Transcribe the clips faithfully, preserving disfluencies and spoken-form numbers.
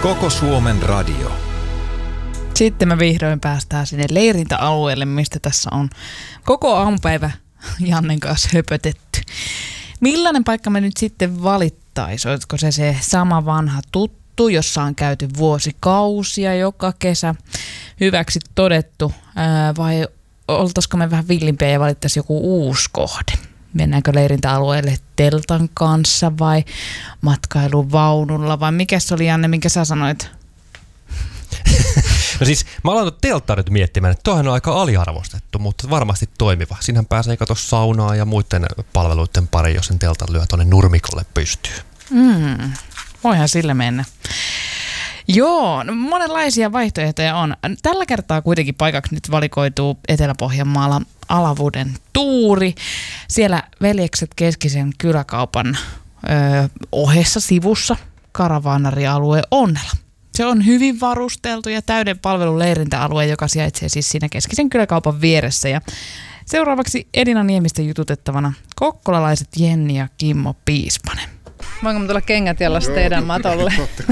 Koko Suomen radio. Sitten me vihdoin päästään sinne leirintäalueelle, mistä tässä on koko aamupäivä Jannen kanssa höpötetty. Millainen paikka me nyt sitten valittaisi? Olisiko se se sama vanha tuttu, jossa on käyty vuosikausia joka kesä hyväksi todettu, ää, vai oltaisiko me vähän villimpiä ja valittaisi joku uusi kohde? Mennäänkö leirintäalueelle teltan kanssa vai matkailuvaunulla vai mikä se oli, Janne, minkä sä sanoit? No siis mä aloin telttaa nyt miettimään, että toihan on aika aliarvostettu, mutta varmasti toimiva. Siinähän pääsee katsoa saunaa ja muiden palveluiden pari, jos sen teltan lyö tuonne nurmikolle pystyy. Mm, voihan sillä mennä. Joo, no monenlaisia vaihtoehtoja on. Tällä kertaa kuitenkin paikaksi nyt valikoituu Etelä-Pohjanmaalla Alavuden tuuri. Siellä veljekset Keskisen kyläkaupan ö, ohessa sivussa karavaanarialue Onnela. Se on hyvin varusteltu ja täyden palvelun leirintäalue, joka sijaitsee siis siinä Keskisen kyläkaupan vieressä. Ja seuraavaksi Elina Niemistä jututettavana kokkolalaiset Jenni ja Kimmo Piispanen. Voinko mä tulla kengät jalassa teidän matolle?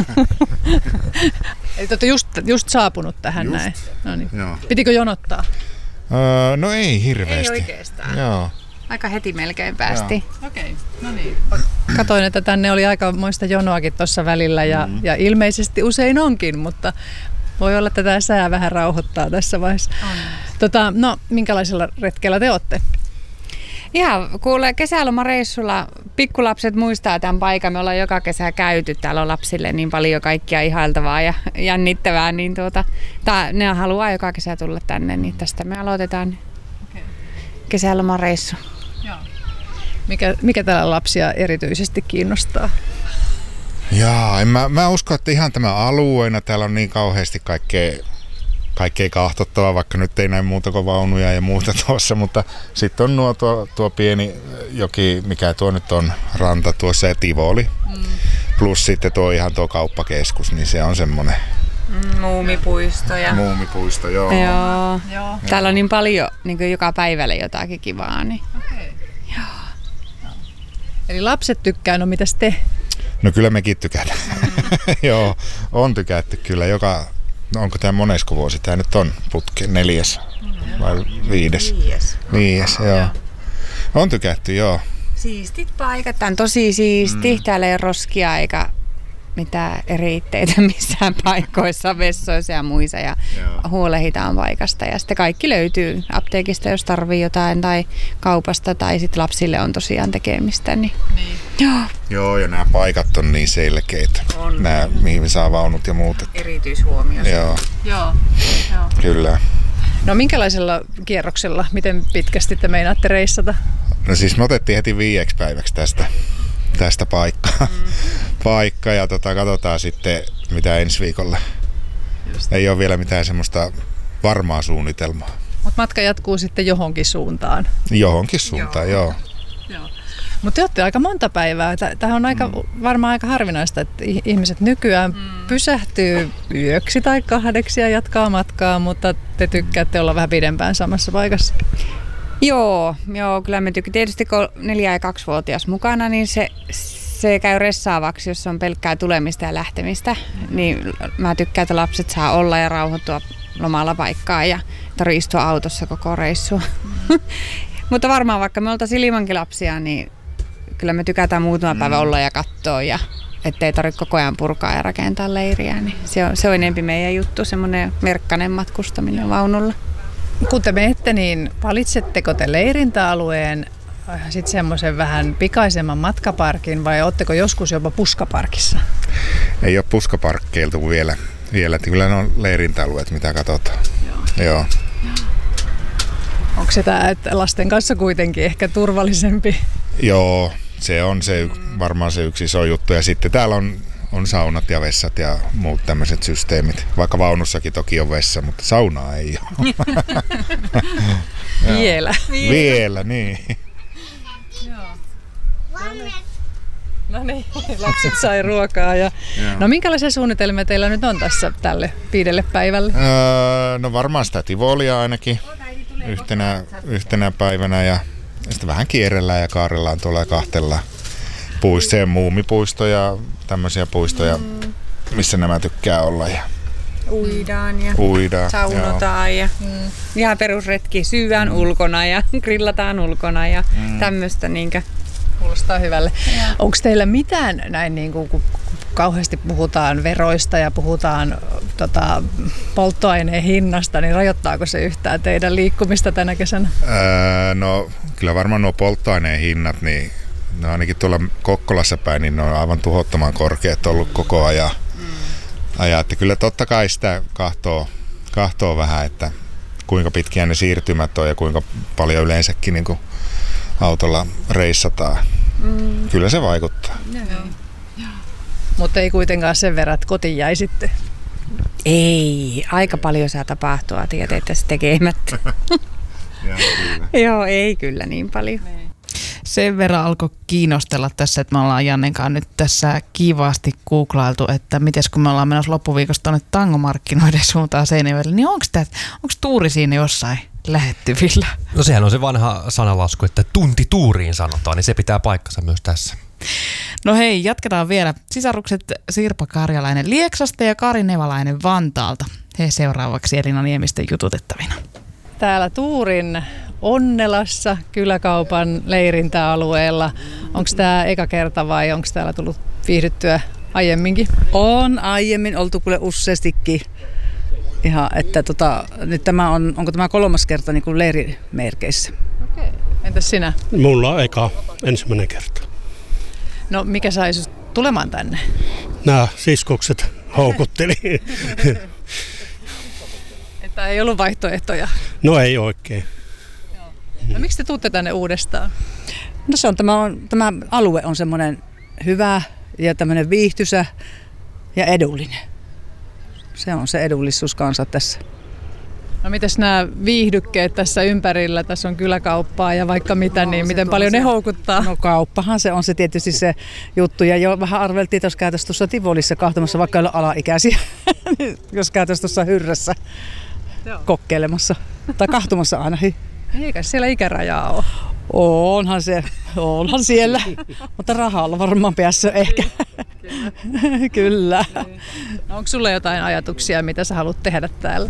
Eli te olette just, just saapunut tähän just. Näin. No niin. Pitikö jonottaa? Öö, no ei hirveästi. Ei oikeastaan. Joo. Aika heti melkein päästiin. Okei, okay. No niin. Katoin, että tänne oli aika moista jonoakin tuossa välillä ja, mm. ja ilmeisesti usein onkin, mutta voi olla, että tämä sää vähän rauhoittaa tässä vaiheessa. Tota, no, minkälaisella retkellä te olette? Ihan kuule, kesälomareissulla pikkulapset muistaa tämän paikan. Me ollaan joka kesä käyty. Täällä on lapsille niin paljon kaikkia ihailtavaa ja jännittävää. Niin tuota, tää, ne haluaa joka kesä tulla tänne, niin tästä me aloitetaan okay. kesälomareissu. Joo. Mikä, mikä täällä lapsia erityisesti kiinnostaa? Jaa, en mä, mä usko, että ihan tämä alueena täällä on niin kauheasti kaikkea, kaikkea kahtottavaa, vaikka nyt ei näin muuta kuin vaunuja ja muuta tuossa, mutta sitten on nuo tuo, tuo pieni joki, mikä tuo nyt on ranta tuossa ja Tivoli, mm. plus sitten tuo ihan tuo kauppakeskus, niin se on semmoinen. Mm, muumipuisto. Ja... Muumipuisto, joo. Joo. joo. Täällä on niin paljon niin kuin joka päivälle jotakin kivaa. Niin. Okay. Joo. No. Eli lapset tykkää, no mitäs te? No kyllä mekin tykätään. Mm. Joo, on tykätty kyllä. Joka, no onko tämä monesko vuosi? Tämä nyt on putki, neljäs vai viides? Viides. Viides, joo. joo. On tykätty, joo. Siistit paikat. Tämä on tosi siisti. Mm. Täällä ei ole roskia eikä mitään eritteitä missään paikoissa, vessoissa ja muissa. Ja joo. huolehditaan paikasta. Ja sitten kaikki löytyy apteekista, jos tarvii jotain tai kaupasta tai sitten lapsille on tosiaan tekemistä. Niin. Niin. Joo. Joo, ja nämä paikat on niin selkeitä. On. Nämä, mihin me saa vaunut ja muut. Erityishuomio. Joo. Joo. Joo. Kyllä. No minkälaisella kierroksella, miten pitkästi te meinaatte reissata? No siis me otettiin heti viieksi päiväksi tästä, tästä paikkaa. Mm. Paikka ja tota, katsotaan sitten mitä ensi viikolla. Just. Ei ole vielä mitään semmoista varmaa suunnitelmaa. Mutta matka jatkuu sitten johonkin suuntaan? Johonkin suuntaan, joo. joo. joo. Mutta te olette aika monta päivää. Tämä on aika, mm. varmaan aika harvinaista, että ihmiset nykyään mm. pysähtyy yöksi tai kahdeksi ja jatkaa matkaa, mutta te tykkäätte olla vähän pidempään samassa paikassa. Joo, joo kyllä me tykkään. Tietysti kun neljä- ja kaksivuotias mukana, niin se, se käy ressaavaksi, jos on pelkkää tulemista ja lähtemistä. Niin mä tykkään, että lapset saa olla ja rauhoittua lomalla paikkaa ja tarvitse istua autossa koko reissua. Mm. Mutta varmaan vaikka me oltaisiin ilmankin lapsia, niin kyllä me tykätään muutama päivä olla ja katsoa, ja ettei tarvitse koko ajan purkaa ja rakentaa leiriä. Niin se on, se on enempi meidän juttu, semmoinen merkkainen matkustaminen vaunulla. Kun te menette, niin valitsetteko te leirintäalueen sitten semmoisen vähän pikaisemman matkaparkin vai ootteko joskus jopa puskaparkissa? Ei ole puskaparkkeiltu vielä, vielä. Kyllä ne on leirintäalueet, mitä katsotaan. Joo. Joo. Onko se tämä, että lasten kanssa kuitenkin ehkä turvallisempi? Joo, se on se, varmaan se yksi iso juttu. Ja sitten täällä on, on saunat ja vessat ja muut tämmöiset systeemit. Vaikka vaunussakin toki on vessa, mutta saunaa ei ole. Vielä. Vielä, niin. Joo. No niin, lapset sai ruokaa. Ja... No minkälaisia suunnitelmia teillä nyt on tässä tälle viidelle päivälle? Öö, no varmaan sitä Tivolia ainakin yhtenä, yhtenä päivänä ja sitten vähän kierrellään ja kaarellaan tuolla ja kahtellaan puistoja, muumipuistoja, tämmöisiä puistoja. Mm. missä nämä tykkää olla. Ja Uidaan ja uidaan. saunotaan ja mm. ihan perusretki, syödään mm. ulkona ja grillataan ulkona ja mm. tämmöistä niinkö. Kuulostaa hyvälle. Onko teillä mitään näin, niin kuin, kun kauheasti puhutaan veroista ja puhutaan tota, polttoaineen hinnasta, niin rajoittaako se yhtään teidän liikkumista tänä kesänä? Öö, no kyllä varmaan nuo polttoaineen hinnat, niin no ainakin tuolla Kokkolassa päin, niin ne on aivan tuhottoman korkeat ollut koko ajan. Mm. ajan. Että kyllä totta kai sitä kahtoo, kahtoo vähän, että kuinka pitkiä ne siirtymät on ja kuinka paljon yleensäkin niin kuin autolla reissataan. Mm. Kyllä se vaikuttaa. Mutta ei kuitenkaan sen verran, että kotiin jäi sitten. Ei, aika paljon saa tapahtua tieteessä tekemättä. Joo, ei kyllä niin paljon. Sen verran alkoi kiinnostella tässä, että me ollaan Jannen kanssa nyt tässä kivasti googlailtu, että miten kun me ollaan menossa loppuviikosta tuonne tangomarkkinoiden suuntaan Seinäjoelle, niin onko tuuri siinä jossain lähettyvillä? No sehän on se vanha sanalasku, että tunti tuuriin sanotaan, niin se pitää paikkansa myös tässä. No hei, jatketaan vielä. Sisarukset Sirpa Karjalainen Lieksasta ja Kari Nevalainen Vantaalta. He seuraavaksi Elina Niemisten jututettavina. Täällä Tuurin Onnelassa kyläkaupan leirintäalueella. Onko tämä eka kerta vai onko täällä tullut viihdyttyä aiemminkin? On aiemmin oltu kuule useastikin. Ihan, että tota, nyt tämä on, onko tämä kolmas kerta niin kuin leirimerkeissä? Okei. Entäs sinä? Mulla on eka ensimmäinen kerta. No mikä sai sinut tulemaan tänne? Nämä siskokset houkutteli. Että ei ollut vaihtoehtoja? No ei oikein. No miksi te tuutte tänne uudestaan? No se on tämä, on, tämä alue on semmoinen hyvä ja tämmöinen viihtyisä ja edullinen. Se on se edullisuus kanssa tässä. No mites nämä viihdykkeet tässä ympärillä? Tässä on kyläkauppaa ja vaikka mitä, no, niin miten paljon se, ne houkuttaa? No kauppahan se on se tietysti se juttu. Ja jo vähän arveltiin, että jos käytäisiin tuossa Tivolissa kahtomassa, vaikka ei ole alaikäisiä, jos käytäisiin tuossa Hyrrässä Joo. kokeilemassa. Tai kahtumassa aina. Eikä siellä ikärajaa ole. Onhan se, onhan siellä, mutta rahalla varmaan päässä ehkä. Kyllä. Kyllä. No onko sulla jotain ajatuksia, mitä sä haluat tehdä täällä?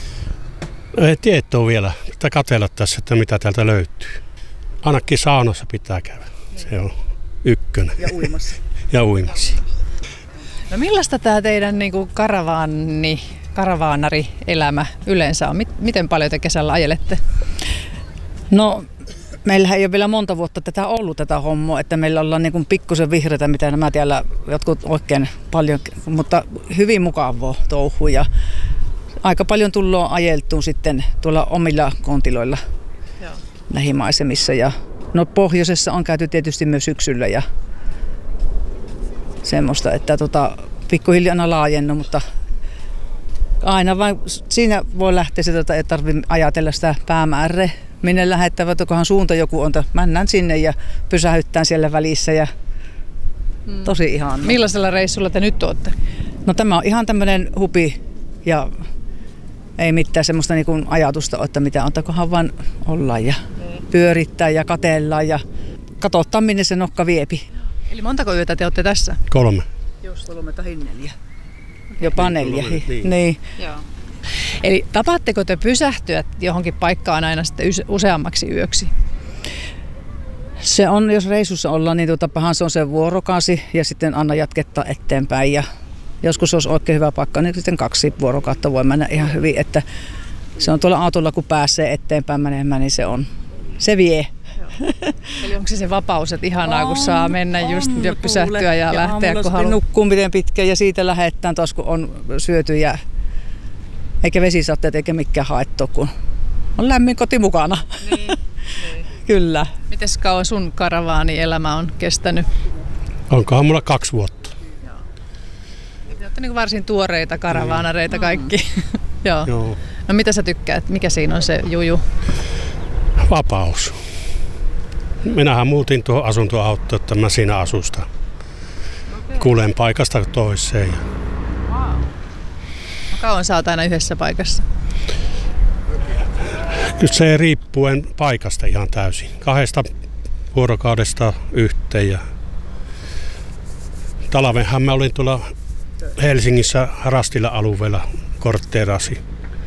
Ei tietoa vielä. Pitää katsella tässä, että mitä täältä löytyy. Ainakin saunassa pitää käydä. Se on ykkönen. Ja uimassa. ja uimassa. No millaista tämä teidän niinku karavaani, karavaanari-elämä yleensä on? Miten paljon te kesällä ajelette? No meillähän ei ole vielä monta vuotta tätä ollut tätä hommaa, että meillä ollaan niin kuin pikkusen vihreitä, mitä nämä täällä jotkut oikein paljon, mutta hyvin mukavaa touhua ja aika paljon tullaan ajeltuun sitten tuolla omilla kontiloilla Joo. lähimaisemissa ja no pohjoisessa on käyty tietysti myös syksyllä ja semmoista, että tota, pikkuhiljaa aina laajennut, mutta aina vain siinä voi lähteä sitä, että ei tarvitse ajatella sitä päämäärää. Minne lähettävät, onkohan suunta joku on, mennään sinne ja pysähyttään siellä välissä ja hmm. tosi ihana. Millaisella reissulla te nyt olette? No tämä on ihan tämmöinen hupi ja ei mitään semmoista niin kuin ajatusta, että mitä antakohan vaan olla ja hmm. pyörittää ja katellaan ja katsottaa minne se nokka viepi. Eli montako yötä te olette tässä? Kolme. Jos kolme tai neljä. Jopa neljä. Kolme, niin. niin. Joo. Eli tapaatteko te pysähtyä johonkin paikkaan aina sitten useammaksi yöksi? Se on, jos reissussa ollaan, niin tapahan se on se vuorokausi ja sitten aina jatkettaa eteenpäin. Ja joskus olisi oikein hyvä paikka, niin sitten kaksi vuorokautta voi mennä ihan hyvin. Että se on tuolla autolla, kun pääsee eteenpäin menemään, niin se on, se vie. Eli onko se se vapaus, että ihanaa, on, kun saa mennä on, just ja pysähtyä ja, ja lähteä, kun haluaa? Nukkuu miten pitkään ja siitä lähdetään taas, kun on syöty ja eikä vesisatteet eikä mikään haettu, kun on lämmin koti mukana. Niin, niin. Kyllä. Mites kauan sun karavaani-elämä on kestänyt? Onkohan mulla kaksi vuotta. Joo. Te olette niin varsin tuoreita karavaanareita kaikki. Mm. Joo. Joo. No mitä sä tykkäät? Mikä siinä on se juju? Vapaus. Minähän muutin tuohon asuntoauttoon, että mä siinä asusta. Okay. Kuulen paikasta toiseen. Wow. No kauan sä oot aina yhdessä paikassa? Kyllä se riippuen paikasta ihan täysin. Kahdesta vuorokaudesta yhteen. Ja talvenhan mä olin tuolla Helsingissä Rastilla alueella kortteerasi.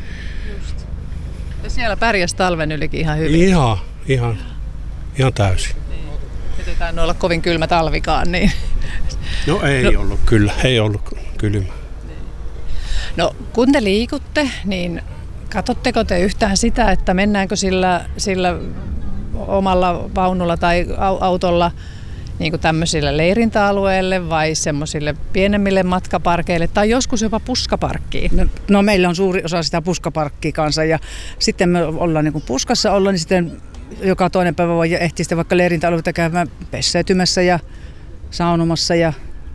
Ja siellä pärjäsi talven ylikin ihan hyvin. Ihan, ihan, ihan täysin. Nyt ei tainnut olla kovin kylmä talvikaan. Niin. No ei no. ollut kyllä, ei ollut kylmä. No kun te liikutte, niin katsotteko te yhtään sitä, että mennäänkö sillä, sillä omalla vaunulla tai autolla niin kuin tämmöisille leirintäalueille vai semmoisille pienemmille matkaparkeille tai joskus jopa puskaparkkiin? No, no meillä on suuri osa sitä puskaparkkia kanssa ja sitten me ollaan niin kuin puskassa olla, niin sitten joka toinen päivä voi ehtiä sitten vaikka leirintäalueita käymään pessäytymässä ja saunomassa ja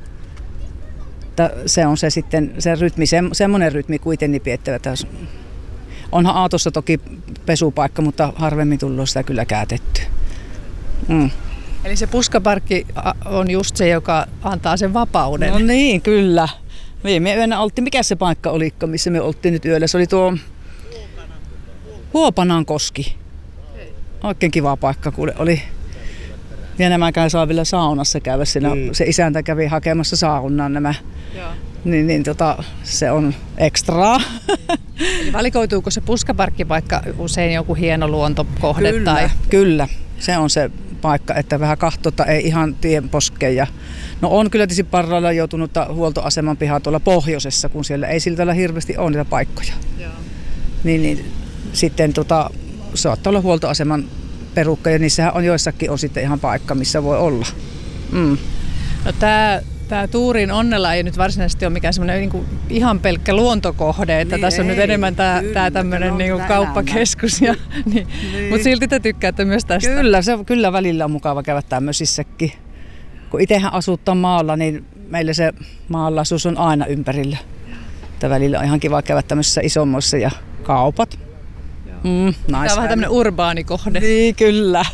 se on se sitten se rytmi, se, semmoinen rytmi kuitenkin piettävä. Onhan Aatossa toki pesupaikka, mutta harvemmin tullut sitä kyllä käytetty. Mm. Eli se puskaparkki on just se, joka antaa sen vapauden. No niin, kyllä. Viime yönä oltiin, mikä se paikka oli, missä me oltiin nyt yöllä? Se oli tuo Huopanankoski. Oikein kiva paikka, kuule oli. Ja nämä käy saa vielä saunassa käydä siinä. Mm. Se isäntä kävi hakemassa saunaan nämä. Joo. Niin, niin tota, se on ekstraa. Eli valikoituuko se puskaparkkipaikka usein joku hieno luontokohde? Kyllä, tai? kyllä. Se on se paikka, että vähän kahtota ei ihan tien poskeen. Ja, no on kyllä tietysti parhaillaan joutunut huoltoaseman pihaa tuolla pohjoisessa, kun siellä ei siltä olla hirveästi ole niitä paikkoja. Joo. Niin, niin sitten tota, saattaa olla huoltoaseman perukka ja niissähän on joissakin on sitten ihan paikka, missä voi olla. Mm. No tää, tää Tuurin onnella ei nyt varsinaisesti ole mikään semmoinen niinku ihan pelkkä luontokohde, että niin tässä ei, on nyt enemmän tää, tää tämmöinen niinku kauppakeskus. Ja, niin. Niin. Mutta silti te tykkäätte myös tästä. Kyllä, se, kyllä välillä on mukava käydä tämmöisissäkin. Kun itsehän asuttaa maalla, niin meillä se maalaisuus on aina ympärillä. Että välillä on ihan kiva käydä tämmöisissä isommoissa ja kaupat. Mm, Tämä on vähän tämmöinen urbaani kohde. Niin, kyllä.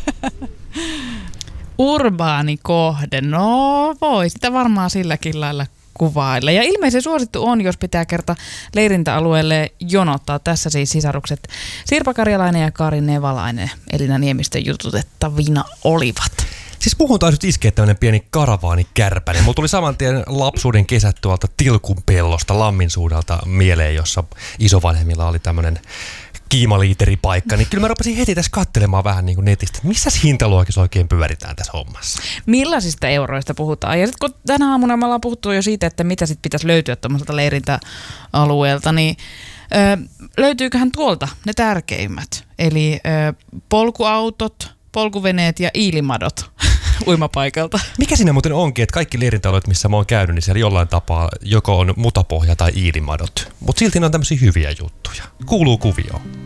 Urbaani kohde, no voi sitä varmaan silläkin lailla kuvailla. Ja ilmeisen suosittu on, jos pitää kerta leirintäalueelle jonottaa. Tässä siis sisarukset Sirpa Karjalainen ja Kari Nevalainen Elina Niemistön jututettavina olivat. Siis puhutaan nyt iskeä tämmöinen pieni karavaani-kärpäinen. Mulla tuli saman tien lapsuuden kesät tuolta Tilkunpellosta Lamminsuudalta mieleen, jossa isovanhemmilla oli tämmöinen kiimaliiteripaikka, niin kyllä mä rupesin heti tässä katselemaan vähän niin kuin netistä, että missä hintaluokissa oikein pyöritään tässä hommassa. Millaisista euroista puhutaan? Ja sitten kun tänä aamuna me ollaan puhuttu jo siitä, että mitä sitten pitäisi löytyä tuommoiselta leirintäalueelta, niin ö, löytyyköhän tuolta ne tärkeimmät? Eli ö, polkuautot, polkuveneet ja iilimadot uimapaikalta. Mikä siinä muuten onkin, että kaikki leirintäalueet, missä mä oon käynyt, niin siellä jollain tapaa joko on mutapohja tai iilimadot. Mutta silti ne on tämmöisiä hyviä juttuja. Kuuluu kuvioon.